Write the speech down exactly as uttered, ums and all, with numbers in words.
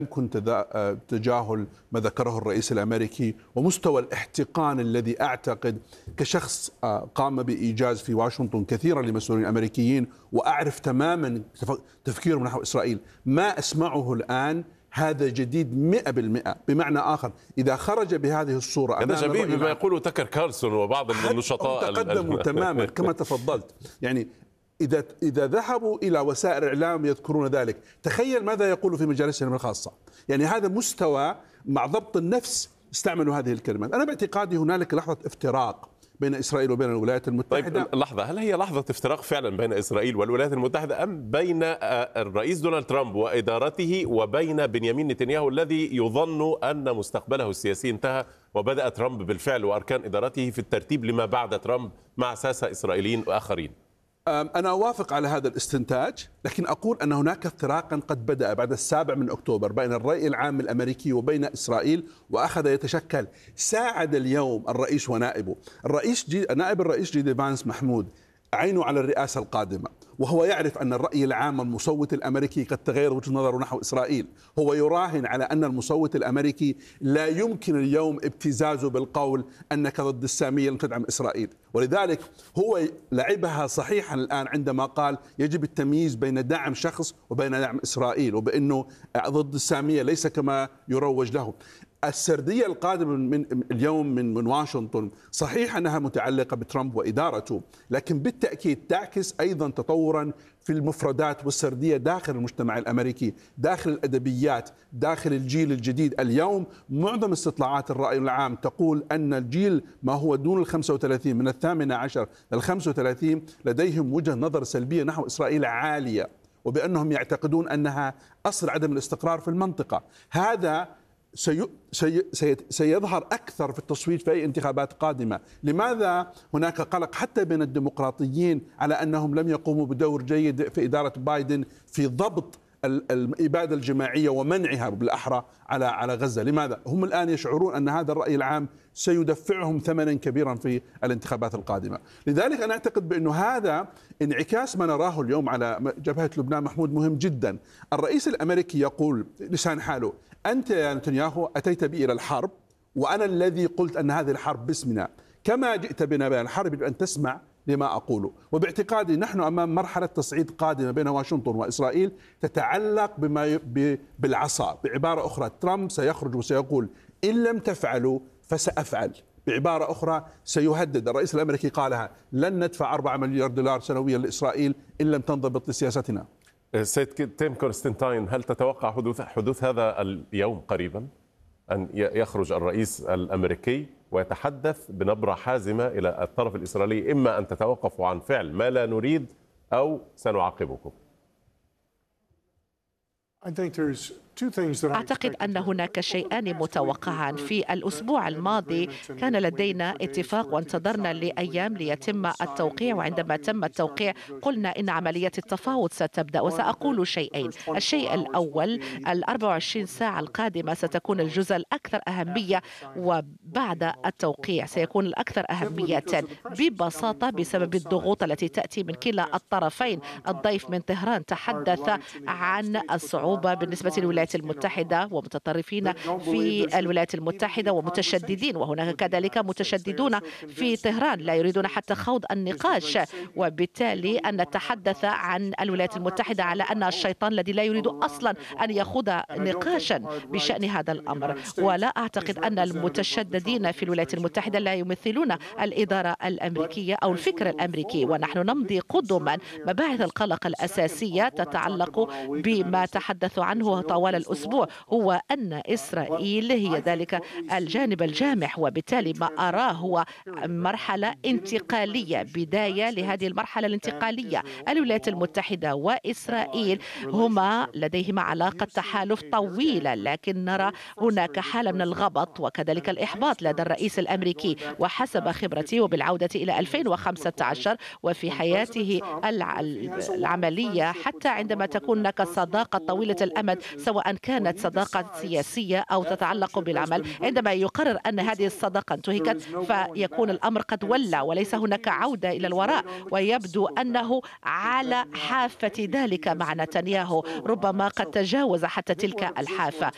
يمكن تجاهل ما ذكره الرئيس الأمريكي ومستوى الاحتقان الذي أعتقد كشخص قام بإيجاز في واشنطن كثيرا لمسؤولين أمريكيين وأعرف تماما تفكيرهم نحو إسرائيل. ما أسمعه الآن هذا جديد مئة بالمئة. بمعنى آخر إذا خرج بهذه الصورة هذا شبيه بما يقوله تاكر كارلسون وبعض النشطاء تقدموا تماما كما تفضلت. يعني إذا إذا ذهبوا إلى وسائل الإعلام يذكرون ذلك، تخيل ماذا يقول في مجالسهم الخاصة. يعني هذا مستوى مع ضبط النفس استعملوا هذه الكلمات. أنا باعتقادي هنالك لحظة افتراق بين إسرائيل وبين الولايات المتحدة. طيب لحظة، هل هي لحظة افتراق فعلا بين إسرائيل والولايات المتحدة أم بين الرئيس دونالد ترامب وإدارته وبين بنيامين نتنياهو الذي يظن أن مستقبله السياسي انتهى وبدأ ترامب بالفعل وأركان إدارته في الترتيب لما بعد ترامب مع ساسة إسرائيليين وآخرين؟ أنا أوافق على هذا الاستنتاج، لكن أقول أن هناك افتراقا قد بدأ بعد السابع من أكتوبر بين الرأي العام الأمريكي وبين إسرائيل وأخذ يتشكل. ساعد اليوم الرئيس ونائبه الرئيس جي... نائب الرئيس جي دي فانس محمود عينه على الرئاسة القادمة، وهو يعرف أن الرأي العام المصوت الأمريكي قد تغير وجهة نظره نحو إسرائيل. هو يراهن على أن المصوت الأمريكي لا يمكن اليوم ابتزازه بالقول أنك ضد السامية لم تدعم إسرائيل، ولذلك هو لعبها صحيحا الآن عندما قال يجب التمييز بين دعم شخص وبين دعم إسرائيل، وبأنه ضد السامية ليس كما يروج له. السردية القادمة من اليوم من من واشنطن صحيح أنها متعلقة بترامب وإدارته، لكن بالتأكيد تعكس أيضا تطورا في المفردات والسردية داخل المجتمع الأمريكي، داخل الأدبيات، داخل الجيل الجديد. اليوم معظم استطلاعات الرأي العام تقول أن الجيل ما هو دون الخمسة وثلاثين من الثامنة عشر للخمسة وثلاثين لديهم وجهة نظر سلبية نحو إسرائيل عالية، وبأنهم يعتقدون أنها أصل عدم الاستقرار في المنطقة. هذا سي... سي... سي... سيظهر أكثر في التصويت في أي انتخابات قادمة. لماذا هناك قلق حتى بين الديمقراطيين على أنهم لم يقوموا بدور جيد في إدارة بايدن في ضبط الإبادة الجماعية ومنعها بالأحرى على على غزة؟ لماذا؟ هم الآن يشعرون أن هذا الرأي العام سيدفعهم ثمنا كبيرا في الانتخابات القادمة. لذلك أنا أعتقد بأنه هذا انعكاس ما نراه اليوم على جبهة لبنان محمود مهم جدا. الرئيس الأمريكي يقول لسان حاله: أنت يا نتنياهو أتيت بي إلى الحرب وأنا الذي قلت أن هذه الحرب باسمنا، كما جئت بنا بين الحرب يجب أن تسمع لما أقوله. وباعتقادي نحن أمام مرحلة تصعيد قادمة بين واشنطن وإسرائيل تتعلق بما بالعصا. بعبارة أخرى ترامب سيخرج وسيقول إن لم تفعلوا فسأفعل. بعبارة أخرى سيهدد. الرئيس الأمريكي قالها: لن ندفع أربعة مليار دولار سنويا لإسرائيل إن لم تنضبط لسياستنا. سيد تيم كونستانتين، هل تتوقع حدوث حدوث هذا اليوم قريبا، أن يخرج الرئيس الأمريكي ويتحدث بنبرة حازمة إلى الطرف الإسرائيلي إما أن تتوقفوا عن فعل ما لا نريد أو سنعاقبكم؟ أعتقد أن هناك شيئان متوقعان. في الأسبوع الماضي كان لدينا اتفاق وانتظرنا لأيام ليتم التوقيع، وعندما تم التوقيع قلنا إن عملية التفاوض ستبدأ. وسأقول شيئين: الشيء الأول، الأربع وعشرين ساعة القادمة ستكون الجزء الأكثر أهمية، وبعد التوقيع سيكون الأكثر أهمية ببساطة بسبب الضغوط التي تأتي من كلا الطرفين. الضيف من طهران تحدث عن الصعوبة بالنسبة للولايات المتحدة ومتطرفين في الولايات المتحدة ومتشددين، وهناك كذلك متشددون في طهران لا يريدون حتى خوض النقاش، وبالتالي أن نتحدث عن الولايات المتحدة على أن الشيطان الذي لا يريد أصلا أن يخوض نقاشا بشأن هذا الأمر. ولا أعتقد أن المتشددين في الولايات المتحدة لا يمثلون الإدارة الأمريكية أو الفكر الأمريكي، ونحن نمضي قدما. مباحث القلق الأساسية تتعلق بما تحدث عنه طوال الأسبوع، هو أن إسرائيل هي ذلك الجانب الجامح، وبالتالي ما أراه هو مرحلة انتقالية، بداية لهذه المرحلة الانتقالية. الولايات المتحدة وإسرائيل هما لديهما علاقة تحالف طويلة، لكن نرى هناك حالة من الغبط وكذلك الإحباط لدى الرئيس الأمريكي. وحسب خبرتي وبالعودة إلى ألفين وخمسة عشر وفي حياته العملية، حتى عندما تكون هناك صداقة طويلة الأمد سواء كانت صداقة سياسية أو تتعلق بالعمل، عندما يقرر أن هذه الصداقة انتهكت فيكون الأمر قد ولى وليس هناك عودة إلى الوراء. ويبدو أنه على حافة ذلك مع نتنياهو، ربما قد تجاوز حتى تلك الحافة.